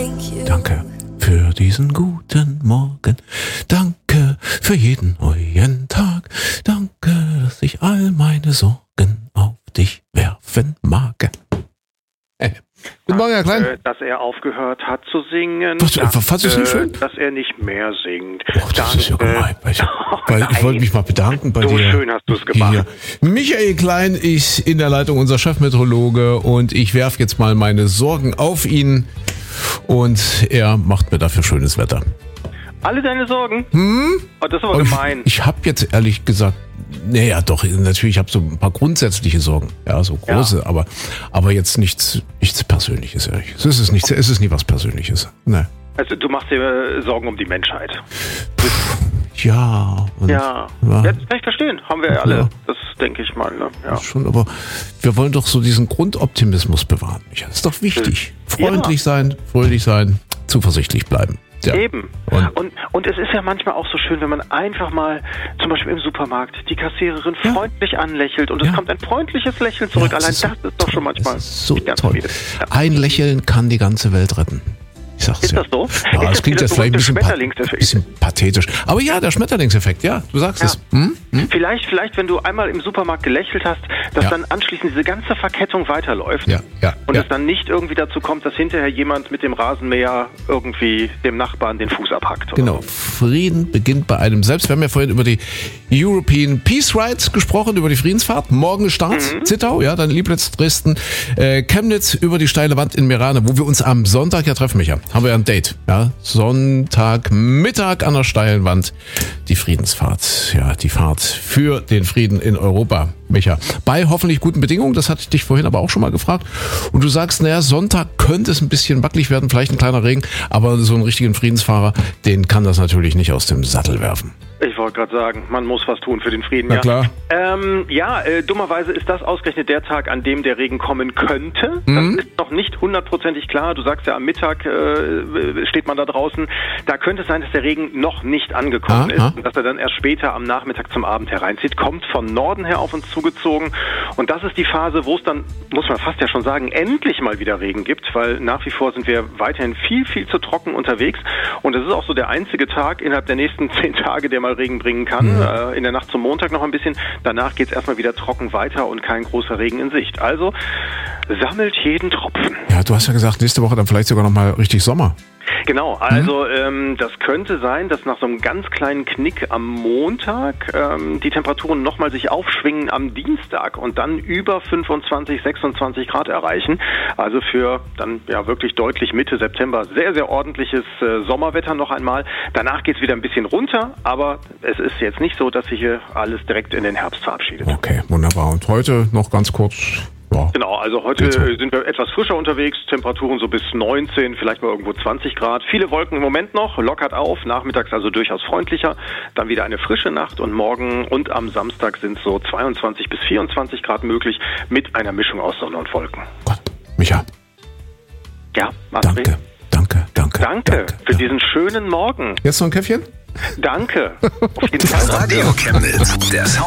Danke für diesen guten Morgen. Danke für jeden neuen Tag. Danke, dass ich all meine Sorgen auf dich werfen mag. Guten Morgen, Herr Klein. Dass er aufgehört hat zu singen. Fandest du es nicht schön? Dass er nicht mehr singt. Oh, das ist ja gemein. Weil ich wollte mich mal bedanken bei dir. So schön hast du es gemacht. Hier. Michael Klein ist in der Leitung, unser Chefmeteorologe, und ich werfe jetzt mal meine Sorgen auf ihn und er macht mir dafür schönes Wetter. Alle deine Sorgen? Oh, das ist aber gemein. Ich habe jetzt ehrlich gesagt, naja doch, natürlich, ich habe so ein paar grundsätzliche Sorgen, ja, so große, ja. aber jetzt nichts Persönliches, ehrlich. Es ist nie was Persönliches, ne. Also du machst dir Sorgen um die Menschheit. Ja. Das kann ich verstehen, haben wir ja alle, das denke ich mal. Ne? Ja. Schon, aber wir wollen doch so diesen Grundoptimismus bewahren. Das ist doch wichtig. Freundlich sein, fröhlich sein, zuversichtlich bleiben. Ja. Eben. Und es ist ja manchmal auch so schön, wenn man einfach mal, zum Beispiel im Supermarkt, die Kassiererin freundlich anlächelt und es kommt ein freundliches Lächeln zurück. Allein das ist doch schon manchmal so toll. Ja. Ein Lächeln kann die ganze Welt retten. Ich sag's ist das so? Ja, das klingt jetzt vielleicht ein bisschen pathetisch. Aber ja, der Schmetterlingseffekt, ja, du sagst es. Vielleicht, wenn du einmal im Supermarkt gelächelt hast, dass dann anschließend diese ganze Verkettung weiterläuft. Und es dann nicht irgendwie dazu kommt, dass hinterher jemand mit dem Rasenmäher irgendwie dem Nachbarn den Fuß abhackt. Oder genau, Frieden beginnt bei einem selbst. Wir haben ja vorhin über die European Peace Rides gesprochen, über die Friedensfahrt. Morgen Start, Zittau, dann Lieblitz, Dresden, Chemnitz, über die steile Wand in Merane, wo wir uns am Sonntag treffen, Micha. Haben wir ein Date, Sonntagmittag an der steilen Wand. Die Friedensfahrt, die Fahrt für den Frieden in Europa, Micha. Bei hoffentlich guten Bedingungen, das hatte ich dich vorhin aber auch schon mal gefragt. Und du sagst, Sonntag könnte es ein bisschen wackelig werden, vielleicht ein kleiner Regen, aber so einen richtigen Friedensfahrer, den kann das natürlich nicht aus dem Sattel werfen. Ich wollte gerade sagen, man muss was tun für den Frieden. Na klar. Dummerweise ist das ausgerechnet der Tag, an dem der Regen kommen könnte. Das ist noch nicht hundertprozentig klar. Du sagst ja, am Mittag steht man da draußen. Da könnte es sein, dass der Regen noch nicht angekommen ist und dass er dann erst später am Nachmittag zum Abend hereinzieht. Kommt von Norden her auf uns zugezogen. Und das ist die Phase, wo es dann, muss man fast ja schon sagen, endlich mal wieder Regen gibt, weil nach wie vor sind wir weiterhin viel, viel zu trocken unterwegs. Und es ist auch so der einzige Tag innerhalb der nächsten 10 Tage, der mal Regen bringen kann. In der Nacht zum Montag noch ein bisschen. Danach geht es erstmal wieder trocken weiter und kein großer Regen in Sicht. Also sammelt jeden Tropfen. Ja, du hast ja gesagt, nächste Woche dann vielleicht sogar noch mal richtig Sommer. Genau, also das könnte sein, dass nach so einem ganz kleinen Knick am Montag die Temperaturen nochmal sich aufschwingen am Dienstag und dann über 25, 26 Grad erreichen. Also für dann wirklich deutlich Mitte September sehr, sehr ordentliches Sommerwetter noch einmal. Danach geht es wieder ein bisschen runter, aber es ist jetzt nicht so, dass sich hier alles direkt in den Herbst verabschiedet. Okay, wunderbar. Und heute noch ganz kurz... Ja. Genau, also heute sind wir etwas frischer unterwegs, Temperaturen so bis 19, vielleicht mal irgendwo 20 Grad. Viele Wolken im Moment noch, lockert auf, nachmittags also durchaus freundlicher. Dann wieder eine frische Nacht und morgen und am Samstag sind so 22 bis 24 Grad möglich mit einer Mischung aus Sonne und Wolken. Gott, Micha. Ja, Manfred. Danke für diesen schönen Morgen. Jetzt noch ein Käffchen? Danke. Auf jeden Fall. Radio Chemnitz, der Sound